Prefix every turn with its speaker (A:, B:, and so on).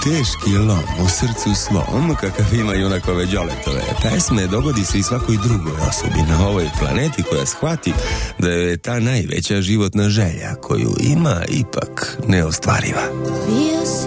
A: teški lom, u srcu slom, kakav ima junakove Đoletove pesme, dogodi se i svakoj drugoj osobi na ovoj planeti koja shvati da je ta najveća životna želja koju ima ipak neostvariva.